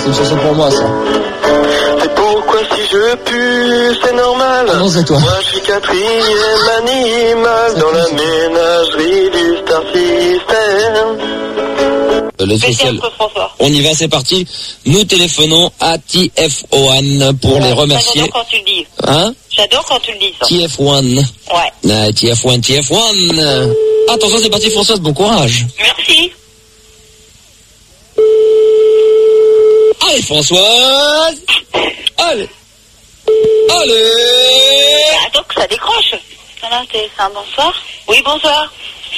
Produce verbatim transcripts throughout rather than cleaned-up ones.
c'est une chanson pour moi, ça. C'est pourquoi si je pue, c'est normal. Ah non, c'est toi. Moi, je suis quatrième animal dans la ménagerie du Star System. Le social. On y va, c'est parti. Nous téléphonons à T F un pour les remercier. J'adore quand tu le dis. Hein? J'adore quand tu le dis, ça. T F un. Ouais. Ah, T F un, T F un. Attention, c'est parti, Françoise, bon courage. Merci. Allez, Françoise. Allez. Allez. Attends que ça décroche. Voilà, c'est un bonsoir. Oui, bonsoir.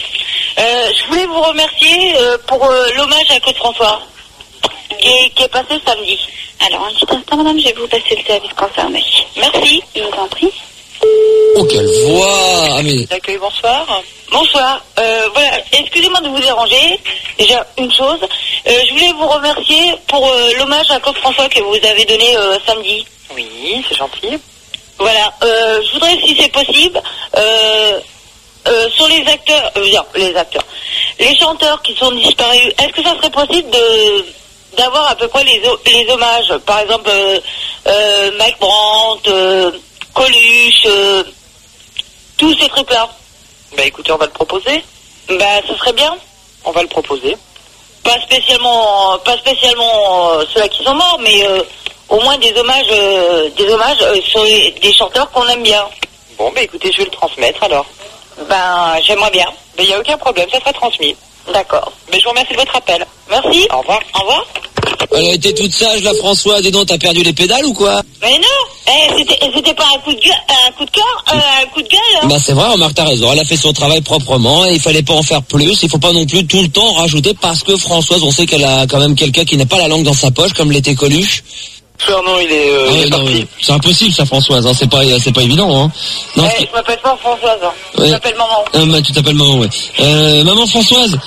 Euh, je voulais vous remercier euh, pour euh, l'hommage à Claude François qui est, qui est passé samedi. Alors, un petit instant, madame, je vais vous passer le service concerné. Merci, je vous en prie. Oh, quelle voix. Ah, mais... D'accueil, bonsoir. Bonsoir. Euh, voilà, excusez-moi de vous déranger. Déjà, une chose. Euh, je voulais vous remercier pour euh, l'hommage à Claude François que vous avez donné euh, samedi. Oui, c'est gentil. Voilà, euh, je voudrais, si c'est possible... Euh, Euh, sur les acteurs, euh, non, les acteurs, les chanteurs qui sont disparus, est-ce que ça serait possible de d'avoir à peu près les, les hommages, par exemple euh, euh, Mike Brandt, euh, Coluche, euh, tous ces trucs-là. Bah écoutez, on va le proposer. Bah, ce serait bien. On va le proposer. Pas spécialement, pas spécialement euh, ceux-là qui sont morts, mais euh, au moins des hommages, euh, des hommages euh, sur les, des chanteurs qu'on aime bien. Bon, bah écoutez, je vais le transmettre alors. Ben, j'aimerais bien. Ben, il n'y a aucun problème, ça sera transmis. D'accord. Ben, je vous remercie de votre appel. Merci. Au revoir. Au revoir. Elle a été toute sage, la Françoise. Et donc, t'as perdu les pédales ou quoi? Mais non, eh, c'était, c'était pas un coup de gueule, un coup de cœur, euh, un coup de gueule. Hein. Bah c'est vrai, remarque, t'as raison. Elle a fait son travail proprement et il fallait pas en faire plus. Il faut pas non plus tout le temps rajouter parce que Françoise, on sait qu'elle a quand même quelqu'un qui n'a pas la langue dans sa poche, comme l'était Coluche. Fernand, il est, euh, ah, il est non, parti. C'est impossible, ça, Françoise. Hein. C'est pas, c'est pas évident. Hein. Non, eh, je m'appelle pas Françoise. Hein. Ouais. Je m'appelle Maman. Ah, bah, tu t'appelles Maman, ouais. Euh, Maman Françoise,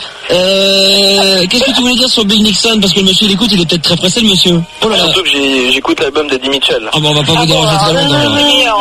euh, qu'est-ce que tu voulais dire sur Bill Nixon? Parce que le monsieur, il écoute, il est peut-être très pressé, le monsieur. Oh là là. Surtout que j'ai, j'écoute l'album d'Eddie Mitchell. Ah bon, on va pas Ah vous bon, déranger très longtemps.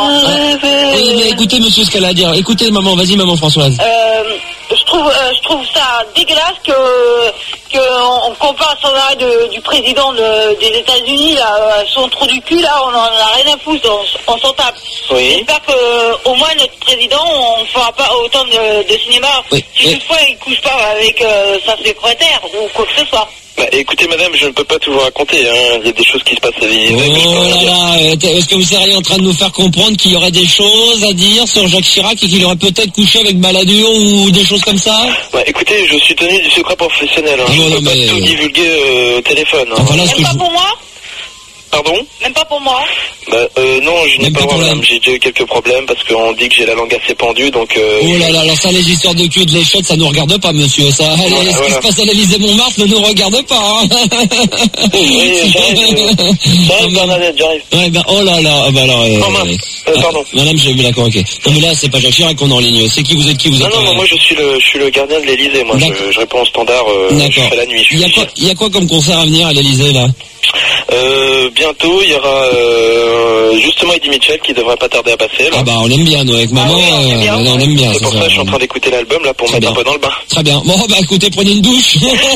euh, Oui, mais écoutez, monsieur, ce qu'elle a à dire. Écoutez, maman, vas-y, maman Françoise. Euh, je trouve, euh, je trouve ça dégueulasse que que on, qu'on parle sans arrêt de, du président de, des États-Unis là, son trou du cul là, on en a rien à foutre, on, on s'en tape. Oui. J'espère que au moins notre président, on ne fera pas autant de, de cinéma. Oui, si oui. toutefois il couche pas avec euh, sa secrétaire ou quoi que ce soit. Bah, écoutez, madame, je ne peux pas tout vous raconter. Hein. Il y a des choses qui se passent à l'Élysée. Oh là là, est-ce que vous seriez en train de nous faire comprendre qu'il y aurait des choses à dire sur Jacques Chirac et qu'il aurait peut-être couché avec Balladur ou des choses comme ça? Bah, écoutez, je suis tenu du secret professionnel. Hein. Ah, je non, ne peux non, pas mais... tout divulguer euh, au téléphone. Hein. Enfin, là, ce Même que pas je... pour moi. Pardon? Même pas pour moi. Bah, euh, non, je n'ai Même pas pas le droit, pour madame. la- J'ai déjà eu quelques problèmes parce qu'on dit que j'ai la langue assez pendue, donc... Euh, Oh là là, alors ça, les histoires de cul et de léchette, ça nous regarde pas, monsieur. Ça, allez, Voilà, ce qui voilà. se passe à l'Élysée-Montmartre ne nous regarde pas. Hein. Oui, j'arrive, euh, j'arrive, Bernadette, j'arrive. Ouais, ben, oh là là, ah, bah alors... Euh, Oh, mince. Euh, ah, pardon. madame, j'ai vu, d'accord, ok. Non, mais là, c'est pas Jacques Chirac qu'on est en ligne. C'est qui, vous êtes qui, vous Non, êtes... non, non, euh, moi je suis le, je suis le gardien de l'Élysée. Moi, D'accord. je, je réponds au standard. Euh, je D'accord. fais la nuit. Je Il y, a suis quoi, il y a quoi comme concert à venir à l'Élysée, là? Euh, bientôt, il y aura euh, justement Eddie Mitchell qui devrait pas tarder à passer. Là. Ah bah, on aime bien, nous, avec maman, Ah oui, on aime euh, bien. on aime bien. C'est pour ça que je suis en train d'écouter l'album là pour me Très mettre bien. un peu dans le bain. Très bien. Bon, bah, écoutez, prenez une douche.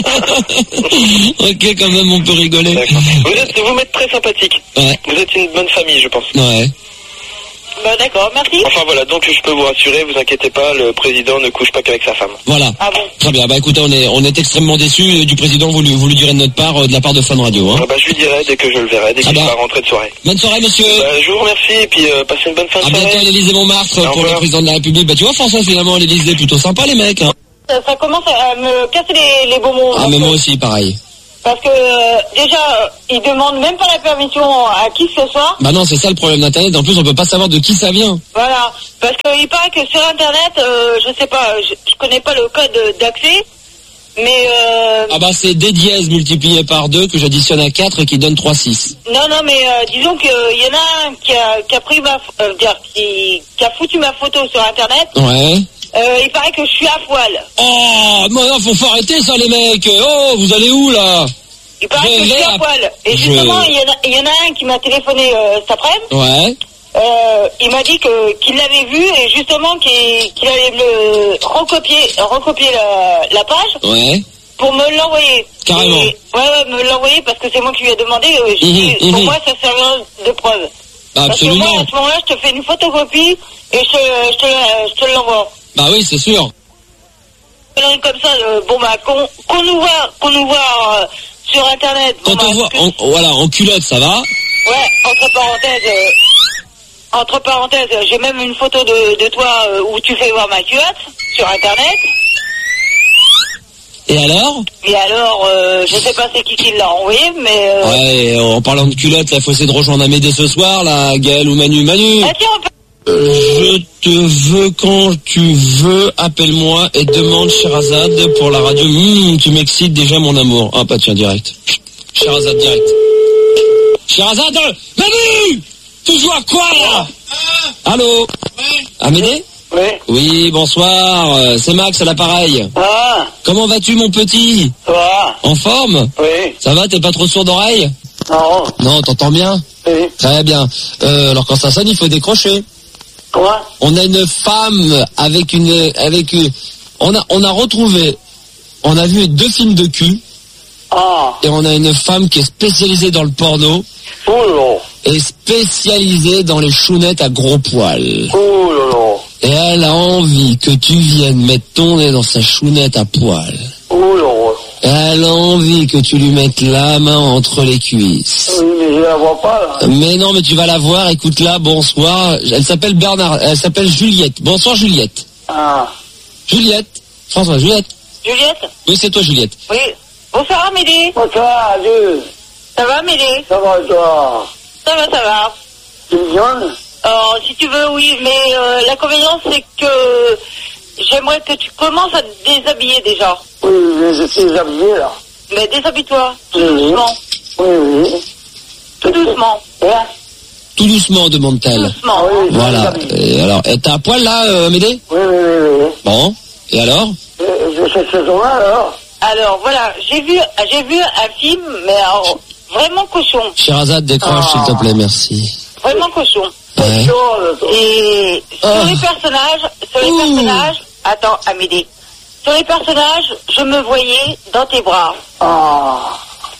Ok, quand même, on peut rigoler. D'accord. Vous êtes, vous m'êtes très sympathique. Ouais, Vous êtes une bonne famille, je pense. ouais. Bah d'accord, merci. Enfin voilà, donc je peux vous rassurer, vous inquiétez pas, le président ne couche pas qu'avec sa femme. Voilà. Ah bon. Très bien. Bah, écoutez, on est, on est extrêmement déçus du président. Vous lui, vous lui direz de notre part, euh, de la part de Fun Radio, hein. Ah bah, je lui dirai dès que je le verrai, dès Ah qu'il bah. sera rentré de soirée. Bonne soirée, monsieur. Bah, je vous remercie et puis euh, passez une bonne fin de À bientôt à soirée. l'Élysée-Montmartre Au pour le revoir. président de la République. Bah, tu vois, François, finalement, l'Élysée, plutôt sympa, les mecs, hein. Ça, ça commence à me casser les, les beaux mots. Ah, mais moi aussi, pareil. Parce que euh, déjà, euh, ils demandent même pas la permission à qui que ce soit. Bah non, c'est ça le problème d'Internet. En plus, on peut pas savoir de qui ça vient. Voilà. Parce qu'il paraît que sur Internet, euh, je sais pas, je, je connais pas le code d'accès, mais euh, Ah bah, c'est D dièse multiplié par deux que j'additionne à quatre et qui donne trois six. non, non, mais euh, disons qu'il y en a un qui a, qui a pris ma, euh, dire, qui, qui a foutu ma photo sur Internet. Ouais. Euh, il paraît que je suis à poil. Oh, non, non, faut, faut arrêter ça, les mecs. Oh, vous allez où, là? Il paraît Je que je suis vais à à- poil. Et je- justement, il y, en a- il y en a un qui m'a téléphoné euh, cet après-midi. Ouais. Euh, il m'a dit que qu'il l'avait vu et justement qu'il qu'il allait me le recopier, recopier la, la page Ouais. pour me l'envoyer. Carrément. Et, ouais, ouais, me l'envoyer parce que c'est moi qui lui ai demandé. Euh, je Mmh, dis, mmh. pour moi, ça servira de preuve. Bah, Parce que moi, absolument. à ce moment-là, je te fais une photocopie et je, te- je, te, je te l'envoie. Bah oui, c'est sûr. Comme ça, euh, bon bah, qu'on qu'on nous voit, qu'on nous voit euh, sur Internet. Bon, Quand bah, on voit, que- en, voilà, en culotte, ça va. Ouais, entre parenthèses, euh, entre parenthèses, euh, j'ai même une photo de, de toi euh, où tu fais voir ma culotte sur Internet. Et alors? Et alors, euh, je sais pas c'est qui qui l'a envoyé, mais... Euh... Ouais, en parlant de culotte, là, faut essayer de rejoindre Amédée ce soir, là, Gaël ou Manu. Manu, Ah tiens, on peut... je te veux quand tu veux, appelle-moi et demande Sherazade pour la radio. Mmh, tu m'excites déjà, mon amour. Ah, bah tiens, direct. Sherazade, direct. Sherazade, Manu! Tu joues à quoi, là? Allô? Amédée? Oui. Oui, bonsoir, euh, c'est Max à l'appareil. Ah, Comment vas-tu, mon petit? ça va? En forme? Oui. Ça va, t'es pas trop sourd d'oreille? Non. Non, t'entends bien? Oui. Très bien. Euh, alors quand ça sonne, il faut décrocher. Quoi? On a une femme avec une... avec une, on a, on a retrouvé... On a vu deux films de cul Ah. et on a une femme qui est spécialisée dans le porno Oh là. et spécialisée dans les chounettes à gros poils. Oh là là. Et elle a envie que tu viennes mettre ton nez dans sa chounette à poil. Oh là là. Elle a envie que tu lui mettes la main entre les cuisses. Oui, mais je la vois pas, là. Mais non, mais tu vas la voir, écoute-la, bonsoir. Elle s'appelle Bernard, elle s'appelle Juliette. Bonsoir Juliette. Ah. Juliette. François, Juliette. Juliette? Oui, c'est toi Juliette. Oui. Bonsoir, Amélie. Moi, ça va, adieu. Ça va, Amélie? Ça va, toi? Ça va, ça va. Tu me viens? Alors, si tu veux, oui, mais euh, l'inconvénient, c'est que j'aimerais que tu commences à te déshabiller déjà. Oui, mais je suis habillé, là. Mais déshabille-toi, tout Oui. doucement. Oui, oui. Tout doucement. Hein? Tout doucement, demande-t-elle. Doucement. Ah oui, je Voilà. suis habillé. Et alors, et t'as un poil là, euh, Amédée? Oui, oui, oui, oui. Bon. Et alors? Euh, Je cette saison-là, alors? Alors, voilà, j'ai vu, j'ai vu un film, mais alors, vraiment cochon. Sherazade, décroche, Ah. s'il te plaît, merci. Vraiment cochon. Ouais. Chose, toi. Et sur Oh. les personnages, sur les Ouh. personnages, attends, Amédée. Sur les personnages, je me voyais dans tes bras. Ah.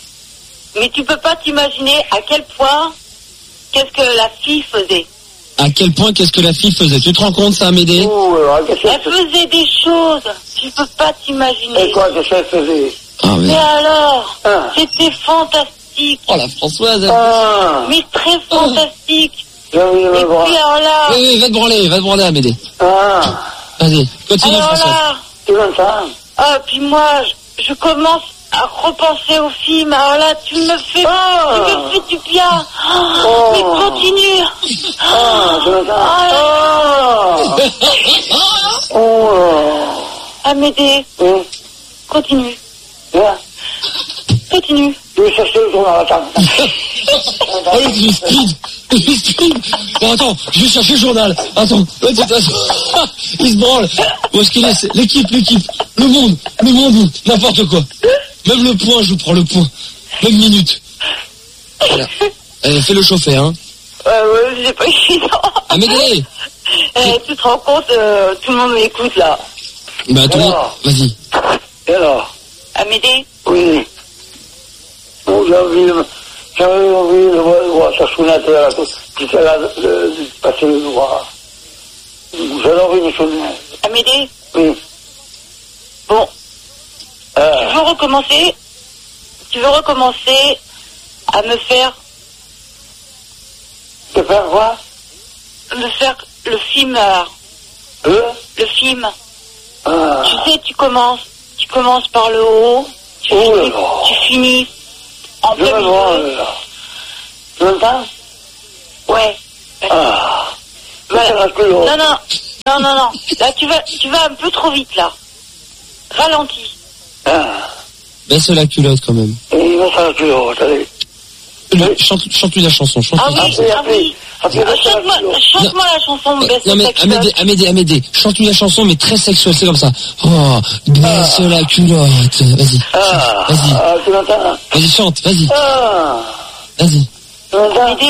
Mais tu peux pas t'imaginer à quel point, qu'est-ce que la fille faisait. À quel point qu'est-ce que la fille faisait? Tu te rends compte, ça, Amédée? Oh, alors, qu'est-ce Elle que faisait des choses, tu peux pas t'imaginer. Et quoi, qu'est-ce qu'elle faisait? Ah, mais... Mais alors, Ah. c'était fantastique, Oh, la Françoise, elle... Ah. mais très fantastique. J'ai envie de Et me voir. puis alors là, Oui, oui, va te branler, va te branler, Amédée. Ah. Vas-y, continue, alors Françoise. là, Tu veux ça? ah, puis moi, je, je commence à repenser au film. Alors là, tu me fais, Ah. tu me fais du bien. Oh, Oh. Mais continue. Ah, tu veux ça? Ah, Ah. Oh. Amédée, Oui. continue, Viens. continue. Je vais chercher le journal à table. Oh, il est speed. Il est speed. Bon, attends, je vais chercher le journal. Attends, attends, attends. Il se branle. Où est-ce qu'il est? C'est l'équipe, l'équipe. Le monde, le monde, n'importe quoi. Même le point, je vous prends le point. Même minute. Voilà. Eh, fais le chauffer, hein. Euh, ouais, c'est pas évident. Amédée. Eh, tu te rends compte, euh, tout le monde m'écoute là. Bah, tout le monde, Alors. vas-y. Et alors? Amédée, Oui. Oh, j'ai envie de, j'avais envie de voir, de voir sa chounette là, j'étais là, de, de, de passer le doigt. J'avais envie de me souvenir. Amédée, Oui. bon, tu Euh, veux recommencer, tu veux recommencer à me faire, de faire quoi? me faire le film, là, Euh? le film. Ah. Tu sais, tu commences, tu commences par le haut, tu, Oh finis, là là. tu finis en Je plein vais voir, milieu. là. Tu m'entends? Ouais. Ah. Voilà. Ça va plus haut. Non, non, non, non, non. Là, tu vas, tu vas un peu trop vite, là. Ralentis. Ah. Baisse la culotte, quand même. Et il va faire plus haut, allez. Le- Chante, chante-lui la chanson, chante Ah la oui, chanson. Après, ah après, oui. après, Ah, baisse la Chante-moi culotte. chante-moi la chanson, baisse Non mais ta culotte. Amédée, Amédée, Amédée, chante-lui la chanson mais très sexuelle, c'est comme ça. Oh, baisse la culotte. Vas-y, Ah. vas-y, Ah, tu m'entends? vas-y, chante, vas-y, Ah. vas-y. Tu m'entends? Amédée,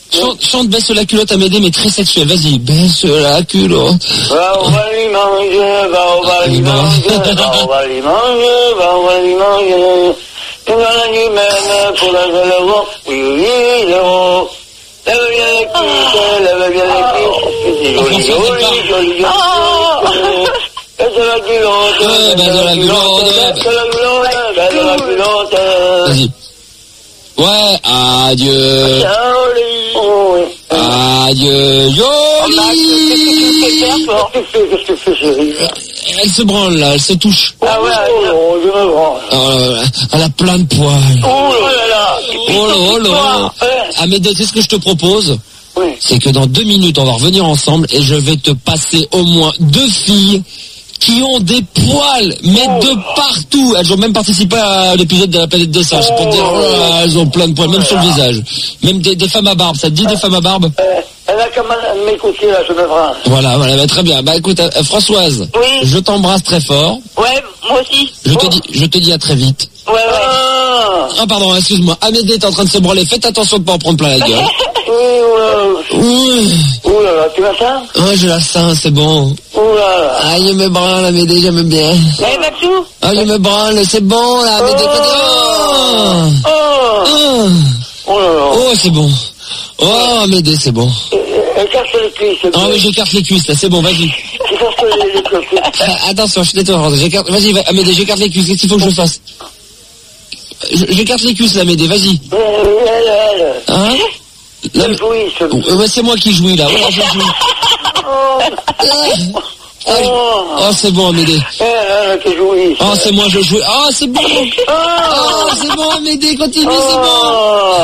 Chante, chante baisse la culotte à m'aider, mais très sexuel. Vas-y, baisse la culotte. Va, on va lui manger, va, on va lui manger, va, on va lui manger, va, on va lui manger. Et dans la nuit même, pour la joie, oui, oui, zéro. Lève bien les cuisses, lève bien les cuisses. C'est joli, joli, joli, joli. Baisse la culotte, baisse la culotte, baisse la culotte, baisse la culotte. Vas-y. Ouais, adieu. Joli. Adieu, Yoli. Qu'est-ce que tu fais, chérie? Elle se branle là, elle se touche. Ah ouais, oh, je me branle. Oh, elle a plein de poils. Oh là là. Oh là, oh là. Amédée, c'est ce que je te propose. Oui. C'est que dans deux minutes, on va revenir ensemble et je vais te passer au moins deux filles qui ont des poils, mais Oh. de partout. Elles ont même participé à l'épisode de la planète des singes. C'est pour te dire, oh là, elles ont plein de poils, même sur le visage. Même des, des femmes à barbe. Ça te dit des femmes à barbe? Euh, elle a quand même m'écouter là, je me branle. Voilà, voilà, bah, très bien. Bah écoute, euh, Françoise, Oui. je t'embrasse très fort. Ouais, moi aussi. Je te dis, je te dis à très vite. Ouais, ouais. Ah. Ah pardon, excuse-moi. Amédée, t'es en train de se branler. Faites attention de pas en prendre plein la gueule. Oh là là. Oui. Oh là là, tu vas ça? Ah, je la sens, c'est bon. Oh là là. Ah, je me branle, Amédée, j'aime bien. Eh, Maxou? Ah, je me branle, c'est bon, là, Amédée. Oh, Oh. oh, Oh là là. oh c'est bon. Oh, Amédée, c'est bon. Elle casse les cuisses. Ah, mais j'écarte les cuisses, là, c'est bon, vas-y. Tu casses les, les cuisses. Ah, attention, je suis détourné, j'écarte, vas-y, va- Amédée, j'écarte les cuisses, qu'est-ce qu'il faut que je fasse? Je- J'écarte les cuisses, là, Amédée, vas-y. Elle, elle, elle. Hein? Là, Elle jouit, ce... mais- ouais, c'est moi qui jouis, là. Ouais, je joue. Oh. Ah, je- Oh. Oh, c'est bon, Amédée. Elle, elle, qui jouit. Oh, c'est moi, je joue. Oh, c'est bon. Oh, c'est bon, Amédée, continue, c'est bon. Oh,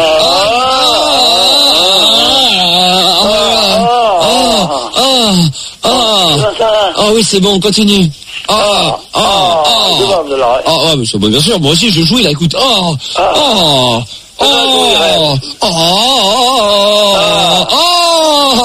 oh, oh, oh, oh, oui, c'est bon, continue. Oh, oh, oh. Oh, oh, mais c'est bon, bien sûr, moi aussi, je jouis, là, écoute. Oh, oh, oh, oh, oh,